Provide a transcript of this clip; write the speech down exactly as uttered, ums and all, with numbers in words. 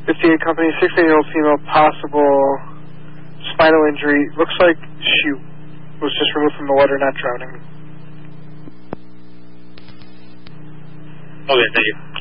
fifty-eight company, sixteen-year-old female, possible spinal injury. Looks like she was just removed from the water, not drowning. Okay, thank you.